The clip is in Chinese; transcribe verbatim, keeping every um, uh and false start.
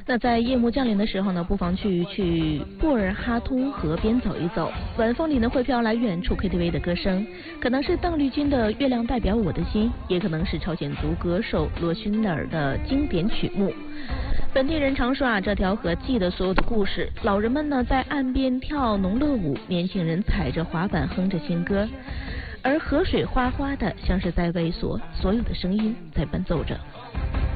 那在夜幕降临的时候呢，不妨去去布尔哈通河边走一走，晚风里呢会飘来远处 K T V 的歌声，可能是邓丽君的《月亮代表我的心》，也可能是朝鲜族歌手罗勋尔的经典曲目。本地人常说啊，这条河记得所有的故事。老人们呢在岸边跳农乐舞，年轻人踩着滑板哼着新歌，而河水哗哗的，像是在为所所有的声音在伴奏着。